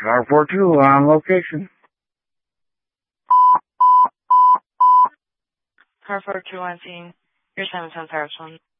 Car 42 on location. Car 42 on scene. Your 710 Paris 1.